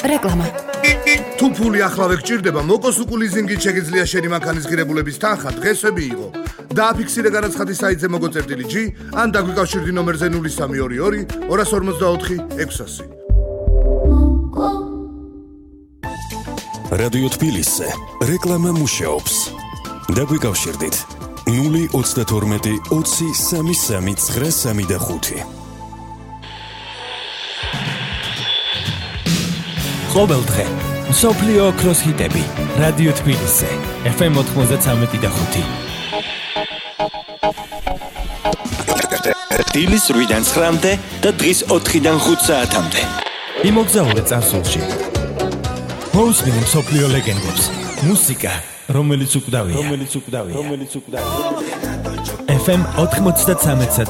რეკლამა. თუ ფული ახლავე გჭირდება, მოკოსუკუ ლიზინგით შეგიძლია შენი მანქანის ღირებულების თანხა დღესვე მიიღო. დააფიქსირე განაცხადი საიტზე მოგოწერტილი G, ან დაგვიკავშირდი ნომერზე 0322 254 600. რადიო თბილისზე რეკლამა მუშაობს. დაგვიკავშირდით 032 20 33 935. ყოველ დღე მსოფლიო ოქროს ჰიტები რადიო თბილისზე FM 93.5. დილის 8-დან 9-მდე და დღის 4-დან 5 საათამდე. იმოგზაურე წარსულში. მოусმინე მსოფლიო ლეგენდებს. მუსიკა, რომელიც უკვდავია. FM 93.5